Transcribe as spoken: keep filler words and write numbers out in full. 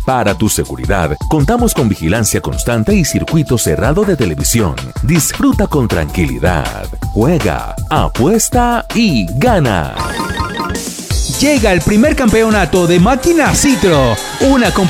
Para tu seguridad, contamos con vigilancia constante y circuito cerrado de televisión. Disfruta con tranquilidad. Juega, apuesta y gana. Llega el primer campeonato de Máquina Citro, una